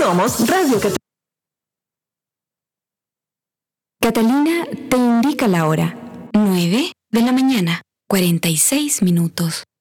Somos Radio Catalina te indica la hora. 9 de la mañana, 46 minutos.